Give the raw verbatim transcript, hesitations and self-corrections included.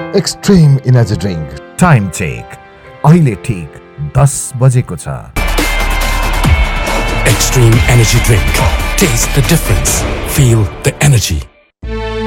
Extreme energy drink. Time check अहिले ठीक दस बजेको छ। Extreme energy drink. Taste the difference. Feel the energy.